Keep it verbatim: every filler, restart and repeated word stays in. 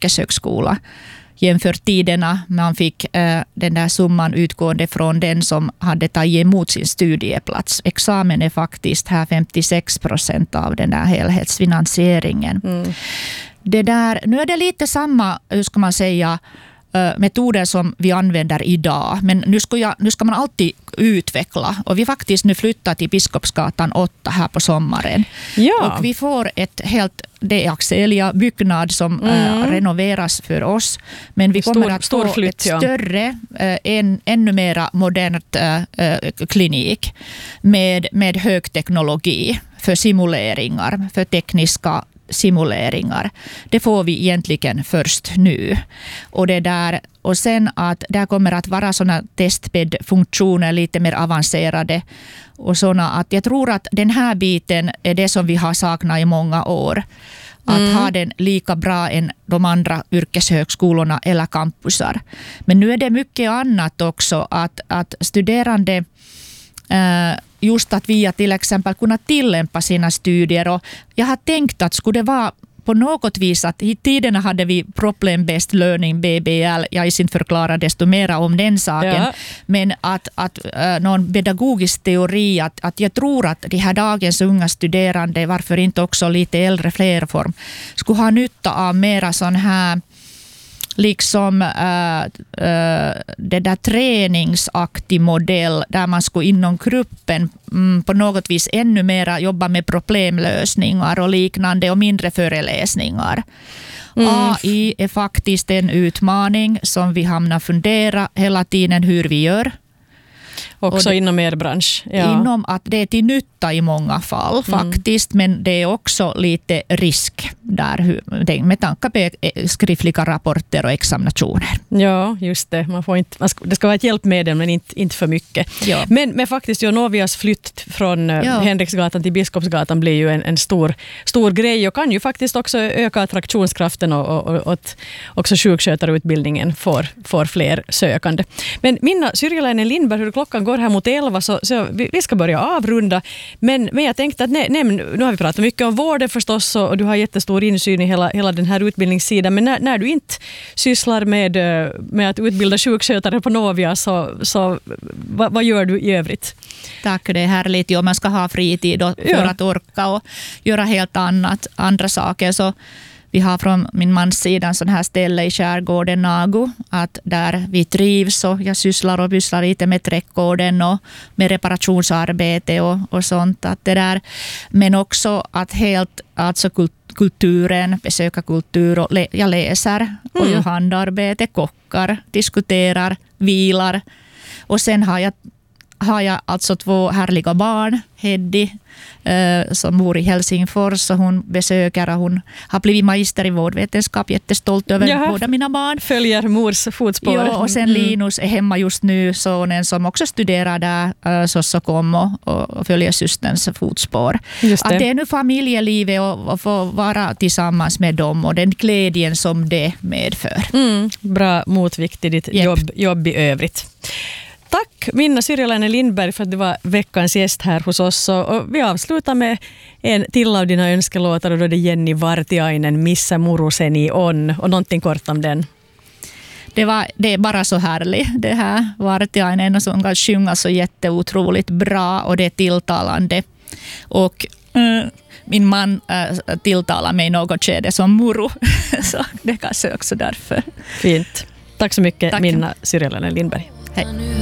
yrkeshögskola. Jämför tiderna man fick äh, den där summan utgående från den som hade tagit emot sin studieplats. Examen är faktiskt här femtiosex procent av den där helhetsfinansieringen. Mm. Det där, nu är det lite samma, hur ska man säga, metoder som vi använder idag. Men nu ska, jag, nu ska man alltid utveckla. Och vi faktiskt nu flyttar till Biskopsgatan åtta här på sommaren. Ja. Och vi får ett helt, det är Axelia byggnad som mm. äh, renoveras för oss. Men vi kommer stor, att få flytt, ett ja. större, äh, en, ännu mera modernt äh, klinik med, med hög teknologi för simuleringar, för tekniska simuleringar. Det får vi egentligen först nu. Och det där, och sen att det kommer att vara såna testbäddfunktioner lite mer avancerade och såna att jag tror att den här biten är det som vi har saknat i många år. Att mm. ha den lika bra än de andra yrkeshögskolorna eller campusar. Men nu är det mycket annat också att, att studerande äh, just att via till exempel kunna tillämpa sina studier. Och jag har tänkt att skulle det vara på något vis att i tiderna hade vi problem-based learning, B B L. Jag är inte förklara desto mer om den saken. Ja. Men att, att äh, någon pedagogisk teori att, att jag tror att de här dagens unga studerande, varför inte också lite äldre flerform, skulle ha nytta av mera sån här liksom äh, äh, det där träningsaktig modell där man skulle inom gruppen mm, på något vis ännu mer jobba med problemlösningar och liknande och mindre föreläsningar. Mm. A I är faktiskt en utmaning som vi hamnar fundera hela tiden hur vi gör. Också det, inom er bransch. Ja. Inom att det är till nytta i många fall faktiskt, mm. men det är också lite risk där med tanke på skriftliga rapporter och examinationer. Ja, just det. Man får inte, man ska, det ska vara ett hjälpmedel men inte, inte för mycket. Ja. Men, men faktiskt, ju Novias flytt från ja. Henriksgatan till Biskopsgatan blir ju en, en stor, stor grej och kan ju faktiskt också öka attraktionskraften och, och, och, och också sjukskötarutbildningen får, får fler sökande. Men Minna Syrjäläinen Lindberg, hur klockan går här mot elva så, så vi, vi ska börja avrunda. Men, men jag tänkte att nej, nej, nu har vi pratat mycket om vården förstås och, och du har jättestor insyn i hela, hela den här utbildningssidan. Men när, när du inte sysslar med, med att utbilda sjukskötare på Novia så, så vad, vad gör du i övrigt? Tack, det är härligt. Jo, man ska ha fritid och, för ja. att orka och göra helt annat, andra saker. Så vi har från min mans sida en sån här ställe i skärgården Nagu, att där vi trivs och jag sysslar och pysslar lite med trädgården och med reparationsarbete och, och sånt. Att det där. Men också att helt, alltså kulturen, besöka kultur och le, jag läser och mm. gör handarbete, kockar, diskuterar, vilar. Och sen har jag har jag alltså två härliga barn, Heddy eh, som bor i Helsingfors och hon besöker och hon har blivit magister i vårdvetenskap, jättestolt över Jaha. båda mina barn. Följer mors fotspår. Ja, och sen mm. Linus är hemma just nu, sonen som också studerar där, äh, Sossokommo och, och följer systerns fotspår. Just det. Att det är nu familjelivet och, och få vara tillsammans med dem och den glädjen som det medför. Mm. Bra motvikt till ditt yep. jobb, jobb i övrigt. Tack Minna Syrjäläinen Lindberg för att du var veckans gäst här hos oss. Och vi avslutar med en till av dina önskelåtar och då är det Jenny Vartiainen, Missä muruseni on och någonting kort om den. Det, var, det är bara så härligt det här Vartiainen som kan sjunga så jätteotroligt bra och det är tilltalande. Och äh, min man äh, tilltalar mig något skede som muru så det kanske också därför. Fint. Tack så mycket. Tack. Minna Syrjäläinen Lindberg. Hej.